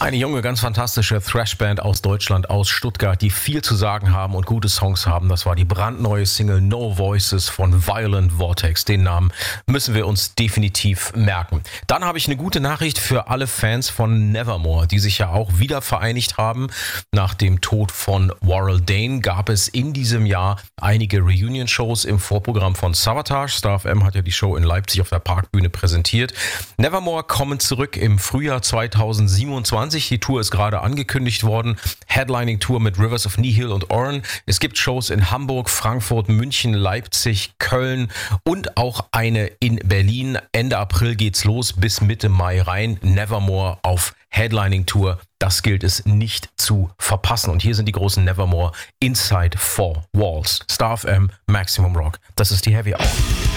Eine junge, ganz fantastische Thrashband aus Deutschland, aus Stuttgart, die viel zu sagen haben und gute Songs haben. Das war die brandneue Single No Voices von Violent Vortex. Den Namen müssen wir uns definitiv merken. Dann habe ich eine gute Nachricht für alle Fans von Nevermore, die sich ja auch wieder vereinigt haben. Nach dem Tod von Warrell Dane gab es in diesem Jahr einige Reunion-Shows im Vorprogramm von Savatage. Star FM hat ja die Show in Leipzig auf der Parkbühne präsentiert. Nevermore kommen zurück im Frühjahr 2027. Die Tour ist gerade angekündigt worden. Headlining-Tour mit Rivers of Nihil und Oren. Es gibt Shows in Hamburg, Frankfurt, München, Leipzig, Köln und auch eine in Berlin. Ende April geht's los, bis Mitte Mai rein. Nevermore auf Headlining-Tour. Das gilt es nicht zu verpassen. Und hier sind die großen Nevermore Inside Four Walls. Star FM, Maximum Rock. Das ist die Heavy Hour.